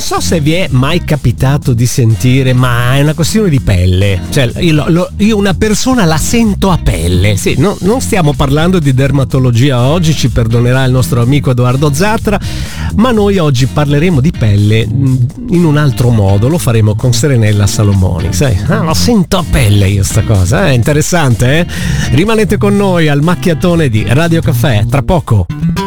non so se vi è mai capitato di sentire, ma è una questione di pelle. Cioè, io una persona la sento a pelle. Sì, no, non stiamo parlando di dermatologia oggi, ci perdonerà il nostro amico Edoardo Zatra, ma noi oggi parleremo di pelle in un altro modo. Lo faremo con Serenella Salomoni. Sai, la sento a pelle io sta cosa, è interessante, eh? Rimanete con noi al macchiatone di Radio Caffè, tra poco.